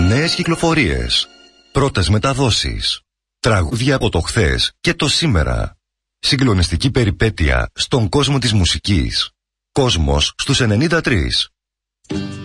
Νέες κυκλοφορίες. Πρώτες μεταδόσεις. Τραγούδια από το χθες και το σήμερα. Συγκλονιστική περιπέτεια στον κόσμο της μουσικής. Κόσμος στους 93.